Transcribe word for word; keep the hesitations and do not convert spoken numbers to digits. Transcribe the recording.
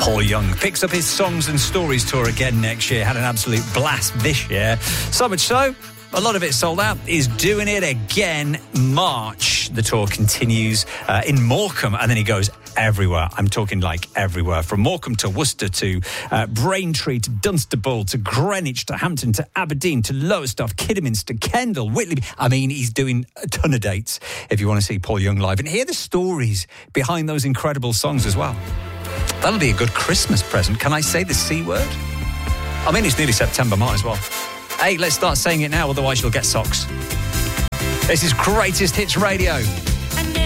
Paul Young picks up his Songs and Stories tour again next year. Had an absolute blast this year. So much so, a lot of it sold out. Is doing it again March. The tour continues uh, in Morecambe, and then he goes everywhere. I'm talking like everywhere. From Morecambe to Worcester to uh, Braintree to Dunstable to Greenwich to Hampton to Aberdeen to Lowestoft, Kidderminster, Kendal, Whitley. I mean, he's doing a ton of dates if you want to see Paul Young live and hear the stories behind those incredible songs as well. That'll be a good Christmas present. Can I say the C word? I mean, it's nearly September, might as well. Hey, let's start saying it now, otherwise you'll get socks. This is Greatest Hits Radio.